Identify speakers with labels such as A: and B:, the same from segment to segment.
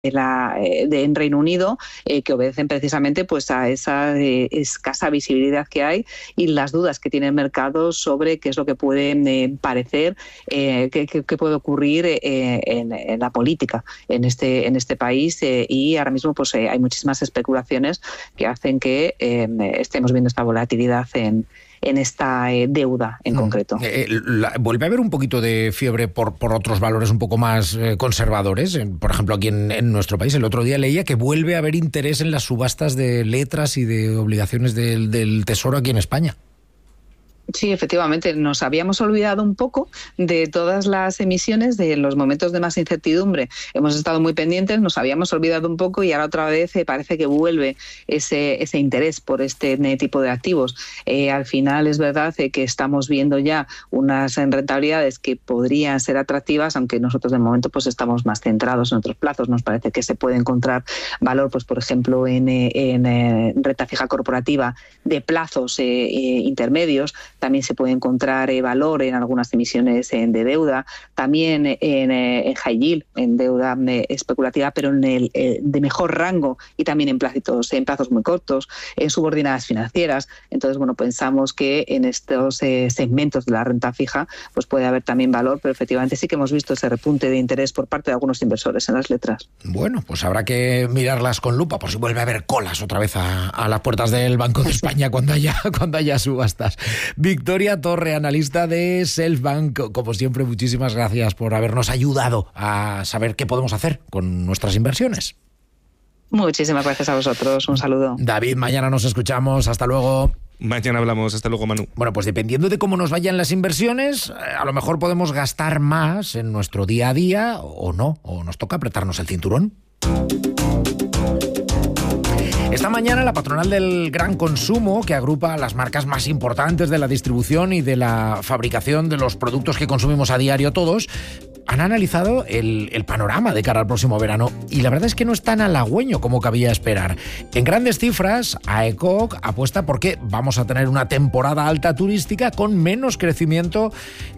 A: en Reino Unido, que obedecen precisamente pues a esa escasa visibilidad que hay y las dudas que tiene el mercado sobre qué es lo que puede parecer, qué puede ocurrir en la política en este país, y ahora mismo pues hay muchísimas especulaciones que hacen que estemos viendo esta volatilidad en esta deuda en concreto.
B: ¿Vuelve a haber un poquito de fiebre por otros valores un poco más conservadores? Por ejemplo, aquí en nuestro país, el otro día leía que vuelve a haber interés en las subastas de letras y de obligaciones del Tesoro aquí en España.
A: Sí, efectivamente, nos habíamos olvidado un poco de todas las emisiones de los momentos de más incertidumbre. Hemos estado muy pendientes, nos habíamos olvidado un poco y ahora otra vez parece que vuelve ese interés por este tipo de activos. Al final es verdad que estamos viendo ya unas rentabilidades que podrían ser atractivas, aunque nosotros de momento pues estamos más centrados en otros plazos. Nos parece que se puede encontrar valor, pues por ejemplo, en renta fija corporativa de plazos intermedios. También se puede encontrar valor en algunas emisiones de deuda, también en high yield, en deuda especulativa, pero en el de mejor rango, y también en plazos muy cortos, en subordinadas financieras. Entonces, bueno, pensamos que en estos segmentos de la renta fija pues puede haber también valor, pero efectivamente sí que hemos visto ese repunte de interés por parte de algunos inversores en las letras.
B: Bueno, pues habrá que mirarlas con lupa por si vuelve a haber colas otra vez a las puertas del Banco de España cuando haya subastas. Victoria Torre, analista de Selfbank. Como siempre, muchísimas gracias por habernos ayudado a saber qué podemos hacer con nuestras inversiones.
A: Muchísimas gracias a vosotros. Un saludo.
B: David, mañana nos escuchamos. Hasta luego.
C: Mañana hablamos. Hasta luego, Manu.
B: Bueno, pues dependiendo de cómo nos vayan las inversiones, a lo mejor podemos gastar más en nuestro día a día o no, o nos toca apretarnos el cinturón. Esta mañana la patronal del gran consumo, que agrupa las marcas más importantes de la distribución y de la fabricación de los productos que consumimos a diario todos, han analizado el panorama de cara al próximo verano y la verdad es que no es tan halagüeño como cabía esperar. En grandes cifras, AECOC apuesta porque vamos a tener una temporada alta turística con menos crecimiento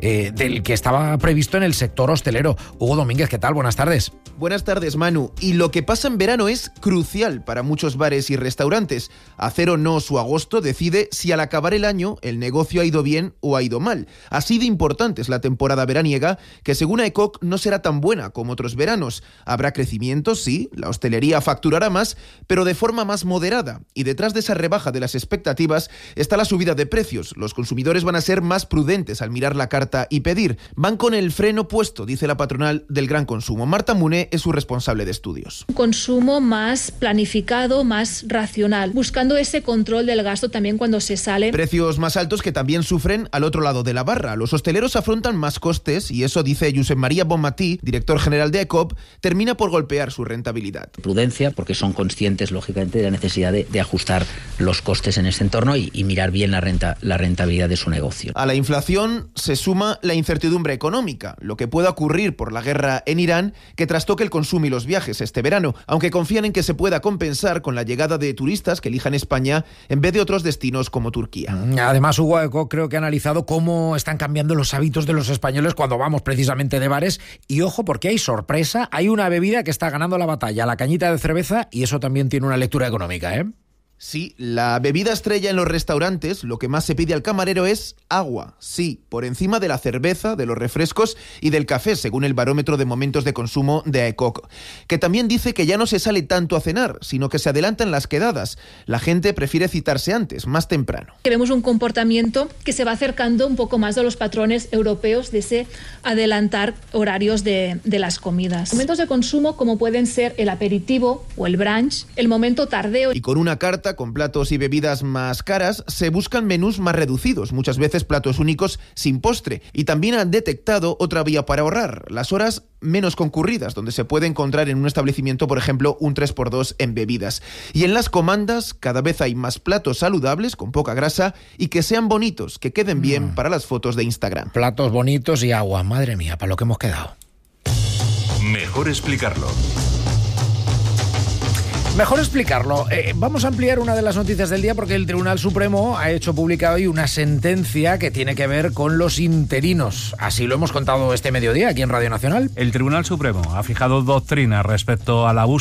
B: del que estaba previsto en el sector hostelero. Hugo Domínguez, ¿qué tal? Buenas tardes.
D: Buenas tardes, Manu. Y lo que pasa en verano es crucial para muchos bares y restaurantes. Hacer o no su agosto decide si al acabar el año el negocio ha ido bien o ha ido mal. Así de importante es la temporada veraniega, que según AECOC no será tan buena como otros veranos. Habrá crecimiento, sí, la hostelería facturará más, pero de forma más moderada. Y detrás de esa rebaja de las expectativas está la subida de precios. Los consumidores van a ser más prudentes al mirar la carta y pedir. Van con el freno puesto, dice la patronal del gran consumo. Marta Muné es su responsable de estudios.
E: Un consumo más planificado, más racional, buscando ese control del gasto también cuando se sale.
D: Precios más altos que también sufren al otro lado de la barra. Los hosteleros afrontan más costes y eso, dice Josep María Bonmatí, director general de AECOP, termina por golpear su rentabilidad.
F: Prudencia, porque son conscientes, lógicamente, de la necesidad de ajustar los costes en este entorno y mirar bien la rentabilidad de su negocio.
D: A la inflación se suma la incertidumbre económica, lo que pueda ocurrir por la guerra en Irán, que trastoque el consumo y los viajes este verano, aunque confían en que se pueda compensar con la llegada de turistas que elijan España en vez de otros destinos como Turquía.
B: Además, Hugo, AECOC creo que ha analizado cómo están cambiando los hábitos de los españoles cuando vamos precisamente de bares. Y ojo, porque hay sorpresa, hay una bebida que está ganando la batalla, la cañita de cerveza, y eso también tiene una lectura económica, ¿eh?
D: Sí, la bebida estrella en los restaurantes, lo que más se pide al camarero es agua, sí, por encima de la cerveza, de los refrescos y del café, según el barómetro de momentos de consumo de AECOC, que también dice que ya no se sale tanto a cenar, sino que se adelantan las quedadas. La gente prefiere citarse antes, más temprano.
E: Vemos un comportamiento que se va acercando un poco más a los patrones europeos de ese adelantar horarios de las comidas. Momentos de consumo como pueden ser el aperitivo o el brunch, el momento tardeo.
D: Y con una carta con platos y bebidas más caras, se buscan menús más reducidos, muchas veces platos únicos sin postre. Y también han detectado otra vía para ahorrar, las horas menos concurridas, donde se puede encontrar en un establecimiento, por ejemplo, un 3x2 en bebidas. Y en las comandas cada vez hay más platos saludables, con poca grasa, y que sean bonitos, que queden bien para las fotos de Instagram.
B: Platos bonitos y agua, madre mía, para lo que hemos quedado.
G: Mejor explicarlo.
B: Mejor explicarlo. Vamos a ampliar una de las noticias del día porque el Tribunal Supremo ha hecho pública hoy una sentencia que tiene que ver con los interinos. Así lo hemos contado este mediodía aquí en Radio Nacional.
G: El Tribunal Supremo ha fijado doctrina respecto al abuso